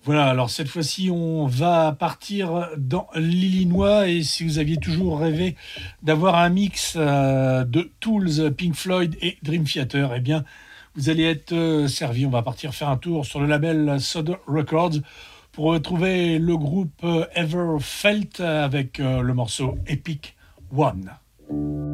Voilà, alors cette fois-ci, on va partir dans l'Illinois et si vous aviez toujours rêvé d'avoir un mix de Tools, Pink Floyd et Dream Theater, eh bien, vous allez être servi. On va partir faire un tour sur le label Soda Records pour retrouver le groupe Ever Felt avec le morceau Epic One.